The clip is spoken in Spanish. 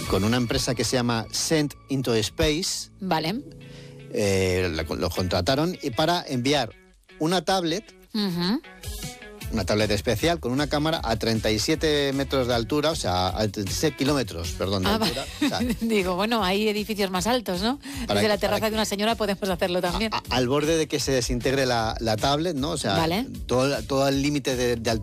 con una empresa que se llama Send into Space. Vale. Los contrataron y para enviar una tablet, una tablet especial con una cámara a 37 metros de altura, o sea, a 36 kilómetros, perdón, de altura. O sea, digo, bueno, hay edificios más altos, ¿no? Desde la terraza de una señora podemos hacerlo también. Al borde de que se desintegre la tablet, ¿no? O sea, vale. todo el límite de altura